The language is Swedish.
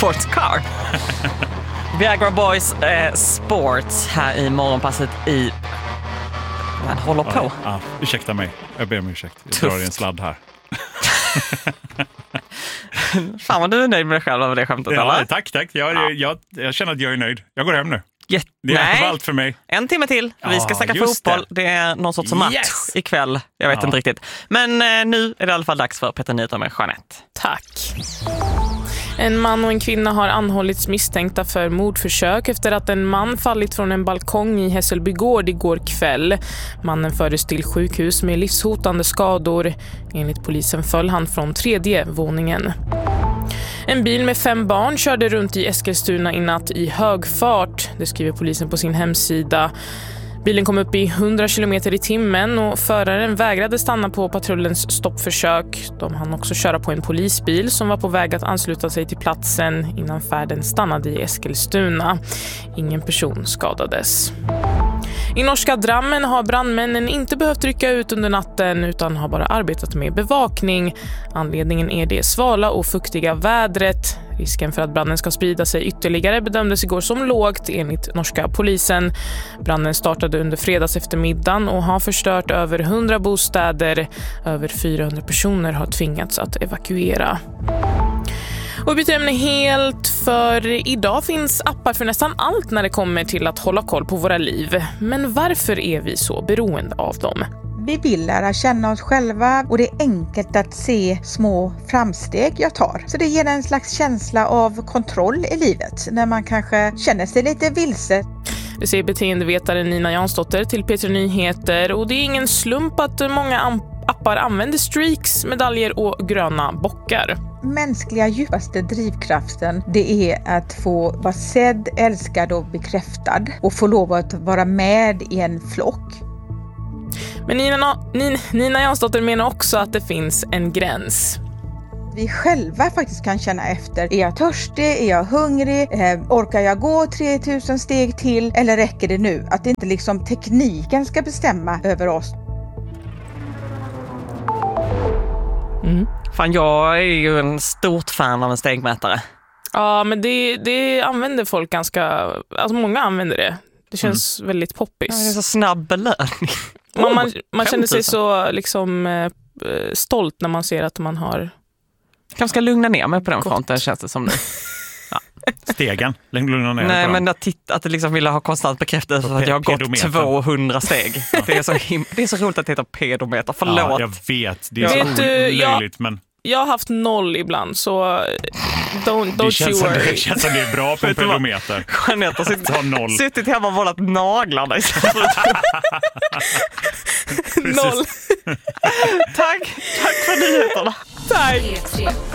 sports car. Viagra Boys Sports här i morgonpasset i... Man håller på. Ja, ursäkta mig. Jag ber om ursäkt. Jag drar i en sladd här. Fan vad du är nöjd med dig själv över det skämtet, ja, eller? Tack. Jag känner att jag är nöjd. Jag går hem nu. Det är Nej. allt för mig. En timme till. Vi ska snacka fotboll. Det är någon sorts match ikväll. Jag vet inte riktigt. Men nu är det i alla fall dags för Petter Nyheter med Jeanette. Tack. En man och en kvinna har anhållits misstänkta för mordförsök efter att en man fallit från en balkong i Hässelby gård igår kväll. Mannen fördes till sjukhus med livshotande skador. Enligt polisen föll han från 3:e våningen. En bil med 5 barn körde runt i Eskilstuna i natt i hög fart. Det skriver polisen på sin hemsida. Bilen kom upp i 100 km i timmen och föraren vägrade stanna på patrullens stoppförsök. De hann också köra på en polisbil som var på väg att ansluta sig till platsen innan färden stannade i Eskilstuna. Ingen person skadades. I norska Drammen har brandmännen inte behövt rycka ut under natten utan har bara arbetat med bevakning. Anledningen är det svala och fuktiga vädret. Risken för att branden ska sprida sig ytterligare bedömdes igår som lågt enligt norska polisen. Branden startade under fredags eftermiddagen och har förstört över 100 bostäder. Över 400 personer har tvingats att evakuera. Och byter ämne helt, för idag finns appar för nästan allt när det kommer till att hålla koll på våra liv. Men varför är vi så beroende av dem? Vi vill lära känna oss själva och det är enkelt att se små framsteg jag tar. Så det ger en slags känsla av kontroll i livet när man kanske känner sig lite vilse. Det säger beteendevetaren Nina Jansdotter till P3 Nyheter, och det är ingen slump att många appar använder streaks, medaljer och gröna bockar. Mänskliga djupaste drivkraften, det är att få vara sedd, älskad och bekräftad och få lov att vara med i en flock. Men Nina Jansdotter menar också att det finns en gräns. Vi själva faktiskt kan känna efter. Är jag törstig? Är jag hungrig? Orkar jag gå 3000 steg till? Eller räcker det nu? Att inte liksom tekniken ska bestämma över oss. Fan, jag är ju en stort fan av en stegmätare. Ja, men det använder folk ganska... Alltså många använder det. Det känns väldigt poppis. Ja, det är så snabb belöning. Man känner sig så liksom stolt när man ser att man har... Kanske ska lugna ner mig på den fronten, känns det som nu. Ja. Stegen, lugna ner. Nej, men att det liksom vill ha konstant bekräftelse för att jag har gått 200 steg. Ja. Det är så roligt att det heter pedometer. Förlåt. Ja, jag vet. Det är så löjligt, men... Jag har haft 0 ibland, så don't you worry. Det känns som det är bra på en pedometer. Jeanette har suttit hemma och målat naglarna istället. 0. Tack för nyheterna. Tack.